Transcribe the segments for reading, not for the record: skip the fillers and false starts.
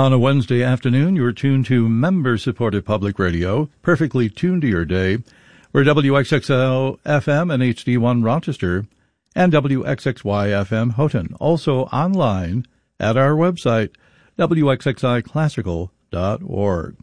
On a Wednesday afternoon, you're tuned to member-supported public radio, perfectly tuned to your day. We're WXXL FM and HD1 Rochester and WXXY FM Houghton. Also online at our website, wxxiclassical.org.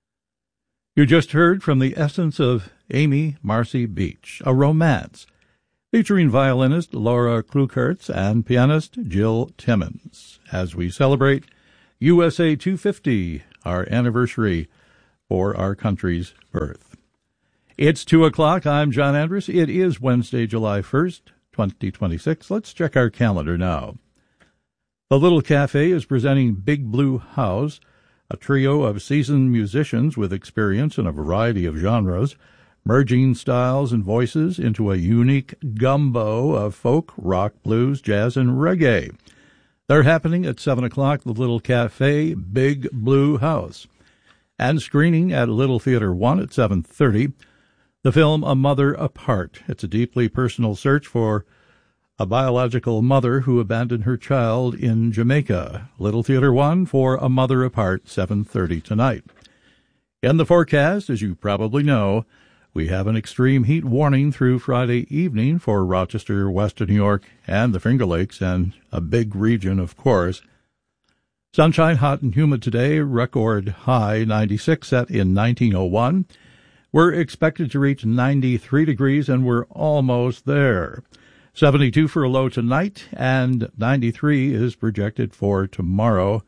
You just heard from the essence of Amy Marcy Beach, a romance, featuring violinist Laura Klukertz and pianist Jill Timmons, as we celebrate USA 250, our anniversary for our country's birth. It's 2 o'clock. I'm John Andrus. It is Wednesday, July 1st, 2026. Let's check our calendar now. The Little Cafe is presenting Big Blue House, a trio of seasoned musicians with experience in a variety of genres, merging styles and voices into a unique gumbo of folk, rock, blues, jazz, and reggae. They're happening at 7 o'clock, the Little Cafe, Big Blue House. And screening at Little Theater 1 at 7:30, the film A Mother Apart. It's a deeply personal search for a biological mother who abandoned her child in Jamaica. Little Theater 1 for A Mother Apart, 7:30 tonight. In the forecast, as you probably know, we have an extreme heat warning through Friday evening for Rochester, Western New York, and the Finger Lakes, and a big region, of course. Sunshine, hot and humid today, record high 96 set in 1901. We're expected to reach 93 degrees, and we're almost there. 72 for a low tonight, and 93 is projected for tomorrow,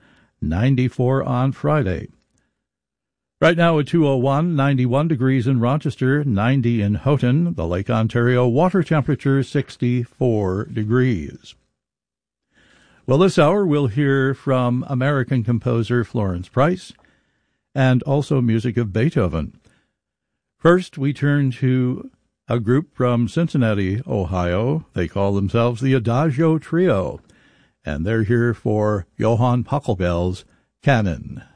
94 on Friday. Right now at 2:01, 91 degrees in Rochester, 90 in Houghton, the Lake Ontario water temperature 64 degrees. Well, this hour we'll hear from American composer Florence Price and also music of Beethoven. First, we turn to a group from Cincinnati, Ohio. They call themselves the Adagio Trio, and they're here for Johann Pachelbel's Canon.